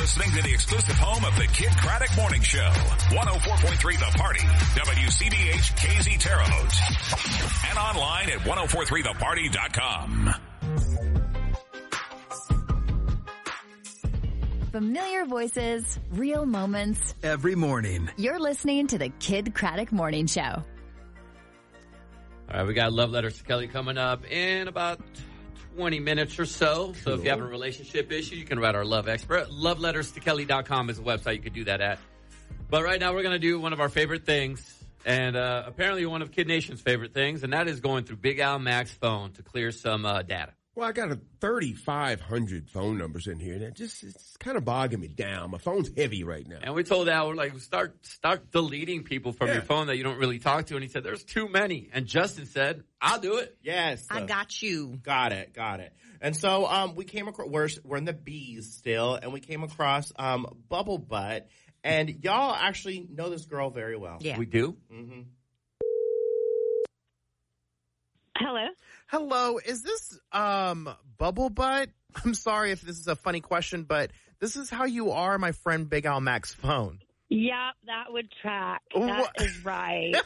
listening to the exclusive home of the Kid Craddock Morning Show. 104.3 The Party. WCBH KZ Terre Haute. And online at 1043theparty.com. Familiar voices, real moments. Every morning. You're listening to the Kid Craddock Morning Show. All right, we got Love Letters to Kelly coming up in about 20 minutes or so. So if you have a relationship issue, you can write our love expert. LoveLettersToKelly.com is a website you could do that at. But right now we're going to do one of our favorite things, and apparently one of Kid Nation's favorite things, and that is going through Big Al Mac's phone to clear some data. Well, I got 3,500 phone numbers in here, and it's kind of bogging me down. My phone's heavy right now. And we told Al, we're like, start deleting people from your phone that you don't really talk to. And he said, there's too many. And Justin said, I'll do it. Yes. I got you. Got it. And so we came across, we're in the B's still, and we came across Bubble Butt. And y'all actually know this girl very well. Yeah. We do? Mm-hmm. Hello, is this Bubble Butt? I'm sorry if this is a funny question, but this is how you are my friend Big Al Mac's phone. Yep, that would track. That is right.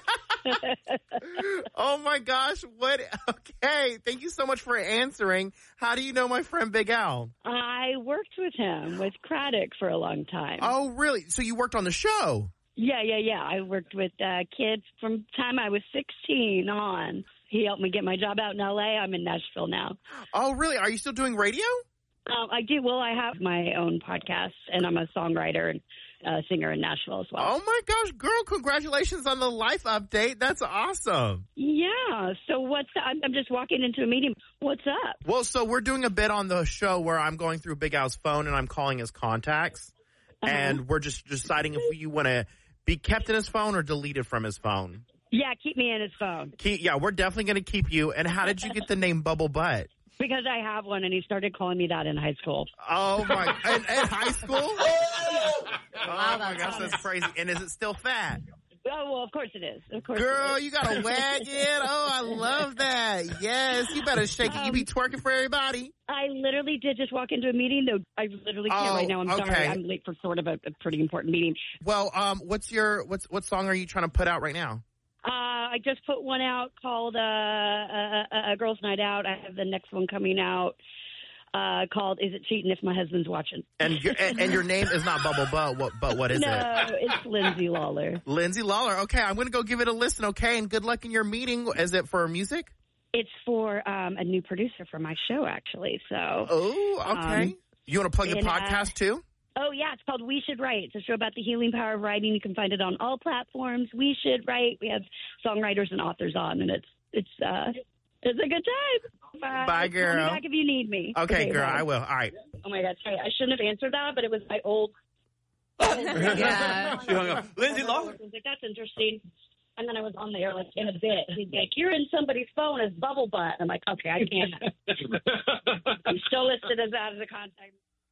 Oh my gosh, what? Okay, thank you so much for answering. How do you know my friend Big Al? I worked with him, with Craddock, for a long time. Oh, really? So you worked on the show? Yeah. I worked with kids from the time I was 16 on. He helped me get my job out in L.A. I'm in Nashville now. Oh, really? Are you still doing radio? I do. Well, I have my own podcast, and I'm a songwriter and singer in Nashville as well. Oh, my gosh, girl, congratulations on the life update. That's awesome. Yeah. So I'm just walking into a meeting. What's up? Well, so we're doing a bit on the show where I'm going through Big Al's phone, and I'm calling his contacts. Uh-huh. And we're just deciding if you want to be kept in his phone or deleted from his phone. Yeah, keep me in his phone. We're definitely going to keep you. And how did you get the name Bubble Butt? Because I have one, and he started calling me that in high school. Oh, my. In high school? Oh, my gosh, that's crazy. And is it still fat? Oh, well, of course it is. Of course. Girl, you got to wag it. Oh, I love that. Yes, you better shake it. You be twerking for everybody. I literally did just walk into a meeting, though. I literally can't right now. I'm sorry. I'm late for sort of a pretty important meeting. Well, what song are you trying to put out right now? I just put one out called A Girls' Night Out. I have the next one coming out called Is It Cheating If My Husband's Watching? And your name is not Bubble Butt, but what is it? No, it's Lindsay Lawler. Lindsay Lawler. Okay, I'm going to go give it a listen, okay? And good luck in your meeting. Is it for music? It's for a new producer for my show, actually. So. Oh, okay. You want to plug the podcast, too? Oh, yeah. It's called We Should Write. It's a show about the healing power of writing. You can find it on all platforms. We Should Write. We have songwriters and authors on, and it's a good time. Bye, girl. Call me back if you need me. Okay, girl. Bye. I will. All right. Oh, my God. Sorry. I shouldn't have answered that, but it was my old. Yeah. She hung up. Lindsay Lawler. I was like, that's interesting. And then I was on there like in a bit. He's like, you're in somebody's phone as Bubble Butt. I'm like, okay, I can't. I'm still listed as that as a contact.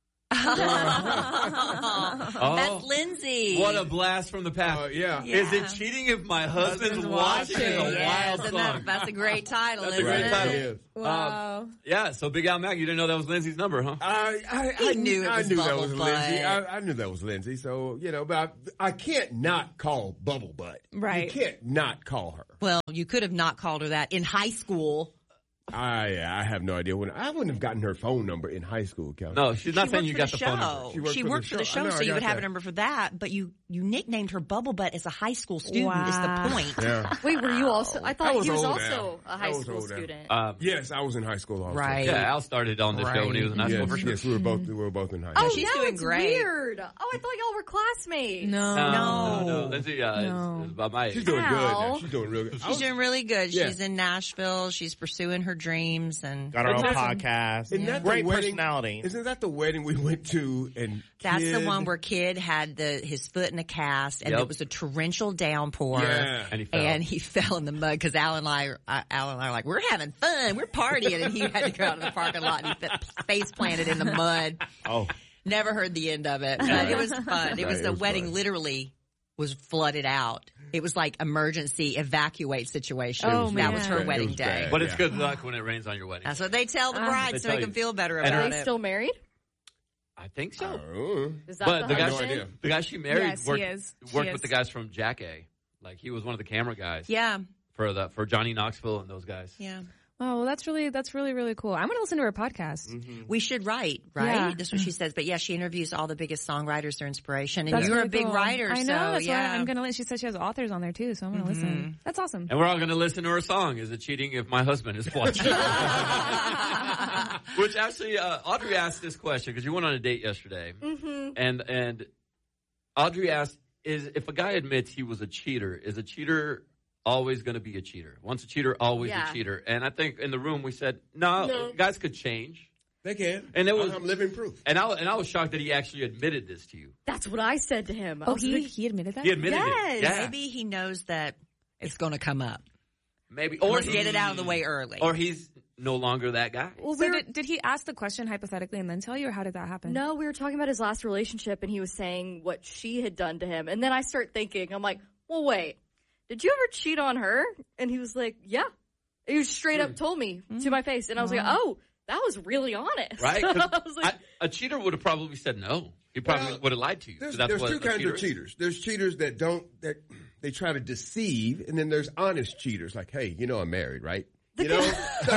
That's Lindsay. What a blast from the past. Yeah. Is it cheating if my husband's watching? A wild song. That's a great title, That's isn't a great it? title. Wow. Yeah, so Big Al Mac, you didn't know that was Lindsay's number, huh? I knew it was that Bubble was Butt. Lindsay. I knew that was Lindsay. So, but I can't not call Bubble Butt. Right. You can't not call her. Well, you could have not called her that in high school. I have no idea. I wouldn't have gotten her phone number in high school, Kelly. No, she's not saying you got the phone number. She worked for the show, so you would have a number for that. But you nicknamed her Bubble Butt as a high school student is the point. Yeah. Wait, were you also? I thought he was old also now. a high school student. Yes, I was in high school also. Right. Yeah, Al started on this show when he was in high school. Yes, we were both in high Oh, school. she's now doing it's great. weird. Oh, I thought y'all were classmates. No. Lindsay, is about my age. She's doing good now. She's doing real good. She's doing really good. Yeah. She's in Nashville. She's pursuing her dreams and Got her own podcast. Isn't that Great the wedding, personality. Isn't that the wedding we went to? And that's the Kid? one where Kid had his foot in a cast, and it was a torrential downpour, and he fell in the mud because Al and I are like, we're having fun, we're partying, and he had to go out to the parking lot and he face planted in the mud. Oh, never heard the end of it, but it was fun. It was the wedding fun. Literally was flooded out. It was like emergency evacuate situation. Oh, that was her man. wedding day. bad. But it's good luck when it rains on your wedding. That's what they tell the bride They to tell make them you. feel better And about Are it. they still married? I think so. Is that But the guy, husband? the guy she married Yes, worked, he is. worked She with is. the guys from Jack A. Like he was one of the camera guys. Yeah. For Johnny Knoxville and those guys. Yeah. Oh, well, that's really, really cool. I'm going to listen to her podcast. We should write, right? Yeah. That's what she says. But yeah, she interviews all the biggest songwriters, their inspiration. And That's you're really a big cool. writer, I know. so That's yeah. why I'm going to listen. She said she has authors on there too, so I'm going to listen. That's awesome. And we're all going to listen to her song. Is it cheating if my husband is watching? Which actually, Audrey asked this question because you went on a date yesterday. And Audrey asked, if a guy admits he was a cheater, is a cheater always going to be a cheater? Once a cheater, always a cheater. And I think in the room we said, no, guys could change. They can. And it was, I'm living proof. And I was shocked that he actually admitted this to you. That's what I said to him. I Oh, was like, he admitted that? He admitted Yes. it. Yeah. Maybe he knows that it's going to come up. Maybe. Or Or let's get it out of the way early. Or he's no longer that guy. well, So did he ask the question hypothetically and then tell you, or how did that happen? no, we were talking about his last relationship, and he was saying what she had done to him. And then I start thinking, I'm like, well, wait, did you ever cheat on her? And he was like, yeah. He was straight up told me to my face. And I was like, oh, that was really honest. Right? 'Cause I was like, a cheater would have probably said no. He probably would have lied to you. There's, So that's there's what two a kinds cheater of is. cheaters. There's cheaters that they try to deceive, and then there's honest cheaters. Like, hey, you know I'm married, right? You know,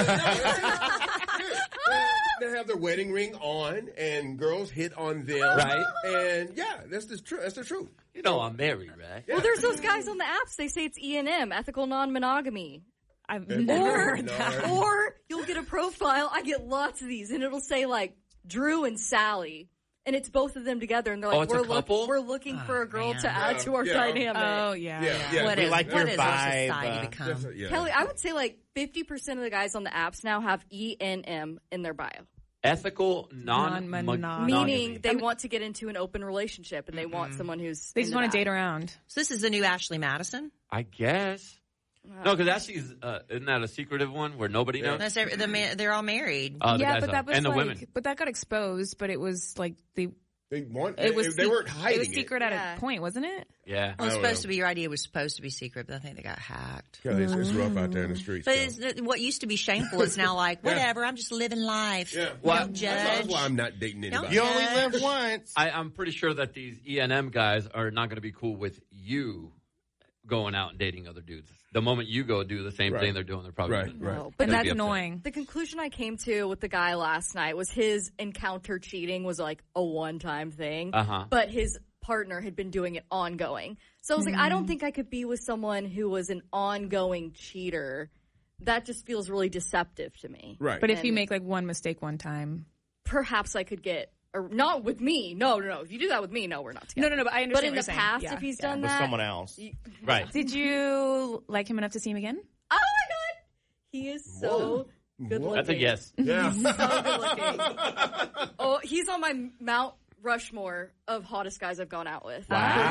they have their wedding ring on, and girls hit on them, Right. And yeah, that's the truth. That's the truth. You know I'm married, right? well, there's those guys on the apps. They say it's E&M, ethical non-monogamy. I've never heard that. Or you'll get a profile. I get lots of these, and it'll say like Drew and Sally, and it's both of them together, and they're like, it's a couple? we're looking for a girl man. to add to our Yeah. dynamic. Oh, yeah. Yeah. What We is, like what your is our vibe, society become? That's yeah. Kelly, I would say like 50% of the guys on the apps now have E&M in their bio, Ethical, Non-monogamy. meaning they want to get into an open relationship, and they want someone who's They just into want to that. date around. So this is the new Ashley Madison? I guess. No, because Ashley's, isn't that a secretive one where nobody knows? That's they're all married. Oh, the Yeah, guys but are. that was And the like, women. but that got exposed. But it was like They weren't they hiding it was secret at Yeah. a point, wasn't it? Yeah. Well, it's I don't supposed know. to be, your idea was supposed to be secret, but I think they got hacked. Kelly, it's rough out there in the streets. But though. it's, what used to be shameful is now like, whatever, I'm just living life. Yeah. Don't That's judge. why I'm not dating anybody. You only live once. I'm pretty sure that these E&M guys are not going to be cool with you going out and dating other dudes. The moment you go do the same Right. thing they're doing, they're probably Right, gonna- right. No, But but that's be upset. annoying. the conclusion I came to with the guy last night was his encounter cheating was like a one-time thing, Uh-huh. but his partner had been doing it ongoing. So I was like, I don't think I could be with someone who was an ongoing cheater. That just feels really deceptive to me. Right. But if you And- make like one mistake one time, Perhaps I could get, or not with me. No. If you do that with me, no, we're not together. no. But I understand. But what in you're the saying. past, Yeah, if he's yeah. done With that, someone else. Right. Did you like him enough to see him again? oh my god, he is so good looking. That's a yes. Yeah. So good looking. Oh, he's on my Mount Rushmore of hottest guys I've gone out with.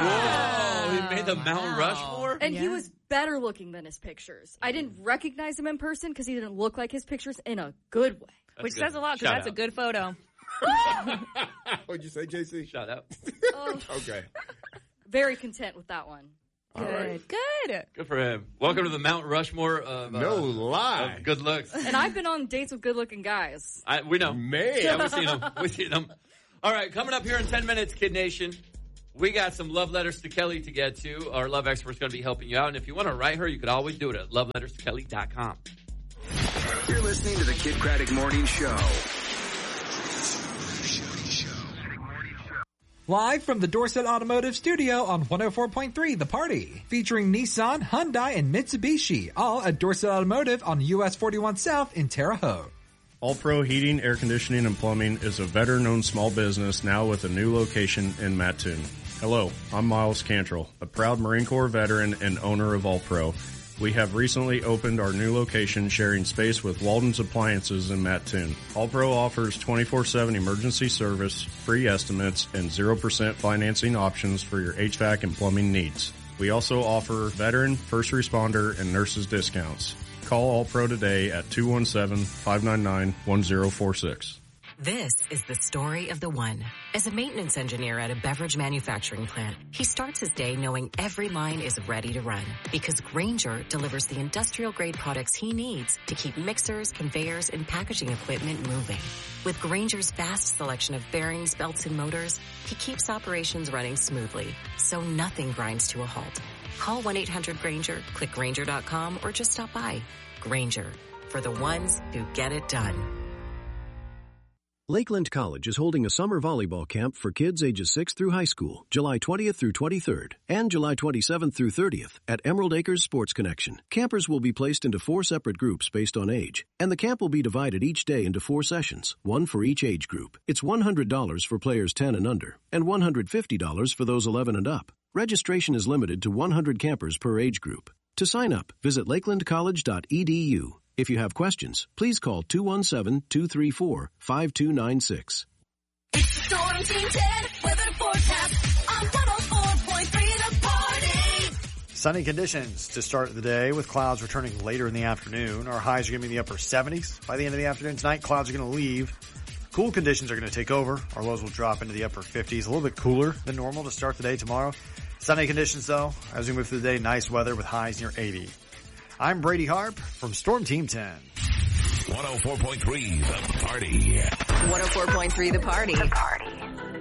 Whoa, he made the Mount Rushmore? And he Yeah. was better looking than his pictures. I didn't recognize him in person because he didn't look like his pictures in a good way. That's Which good. says a lot because Shout that's a out. good photo. What'd you say, JC? Shout out. Oh, Okay. very content with that one. Good. Good. Good for him. Welcome to the Mount Rushmore of, No lie. of good looks. And I've been on dates with good looking guys. We know. Man. Yeah, we've seen them. We've seen them. All right, coming up here in 10 minutes, Kid Nation, we got some love letters to Kelly to get to. Our love expert's going to be helping you out. And if you want to write her, you could always do it at loveletterstokelly.com. You're listening to the Kid Craddock Morning Show. Live from the Dorset Automotive Studio on 104.3 The Party. Featuring Nissan, Hyundai, and Mitsubishi. All at Dorset Automotive on US 41 South in Terre Haute. All Pro Heating, Air Conditioning, and Plumbing is a veteran-owned small business now with a new location in Mattoon. Hello, I'm Miles Cantrell, a proud Marine Corps veteran and owner of All Pro. We have recently opened our new location sharing space with Walden's Appliances in Mattoon. All Pro offers 24/7 emergency service, free estimates, and 0% financing options for your HVAC and plumbing needs. We also offer veteran, first responder, and nurses discounts. Call All Pro today at 217-599-1046. This is the story of the one. As a maintenance engineer at a beverage manufacturing plant, he starts his day knowing every line is ready to run because Grainger delivers the industrial-grade products he needs to keep mixers, conveyors, and packaging equipment moving. With Grainger's vast selection of bearings, belts, and motors, he keeps operations running smoothly, so nothing grinds to a halt. Call 1-800-GRAINGER, click Grainger.com, or just stop by. Grainger, for the ones who get it done. Lakeland College is holding a summer volleyball camp for kids ages 6 through high school, July 20th through 23rd, and July 27th through 30th at Emerald Acres Sports Connection. Campers will be placed into 4 separate groups based on age, and the camp will be divided each day into 4 sessions, one for each age group. It's $100 for players 10 and under, and $150 for those 11 and up. Registration is limited to 100 campers per age group. To sign up, visit lakelandcollege.edu. If you have questions, please call 217-234-5296. Storm Team 10 weather forecast on 104.3 The Party. Sunny conditions to start the day with clouds returning later in the afternoon. Our highs are going to be in the upper 70s by the end of the afternoon. Tonight, clouds are going to leave. Cool conditions are going to take over. Our lows will drop into the upper 50s, a little bit cooler than normal to start the day tomorrow. Sunny conditions, though, as we move through the day, nice weather with highs near 80. I'm Brady Harp from Storm Team 10. 104.3 The Party. 104.3 The Party.